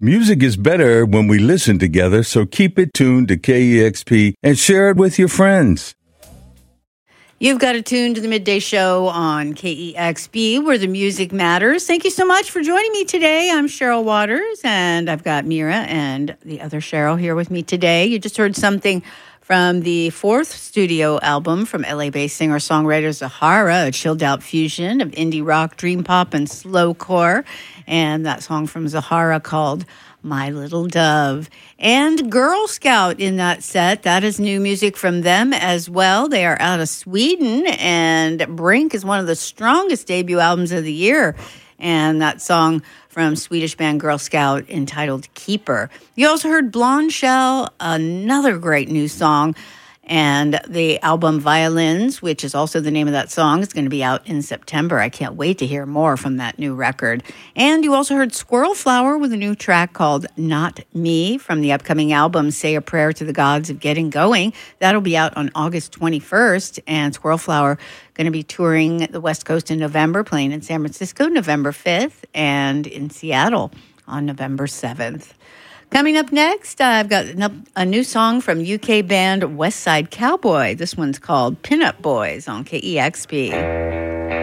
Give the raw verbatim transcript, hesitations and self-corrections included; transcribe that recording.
Music is better when we listen together, so keep it tuned to K E X P and share it with your friends. You've got it tuned to the Midday Show on K E X P, where the music matters. Thank you so much for joining me today. I'm Cheryl Waters, and I've got Mira and the other Cheryl here with me today. You just heard something from the fourth studio album from L A-based singer-songwriter Zahara, a chilled-out fusion of indie rock, dream pop, and slowcore. And that song from Zahara called My Little Dove. And Girl Scout in that set. That is new music from them as well. They are out of Sweden, and Brink is one of the strongest debut albums of the year. And that song from Swedish band Girl Scout entitled Keeper. You also heard Blonde Shell, another great new song. And the album Violins, which is also the name of that song, is going to be out in September. I can't wait to hear more from that new record. And you also heard Squirrel Flower with a new track called Not Me from the upcoming album Say a Prayer to the Gods of Getting Going. That'll be out on August twenty-first. And Squirrel Flower going to be touring the West Coast in November, playing in San Francisco November fifth and in Seattle on November seventh. Coming up next, uh, I've got a new song from U K band West Side Cowboy. This one's called Pin Up Boys on K E X P.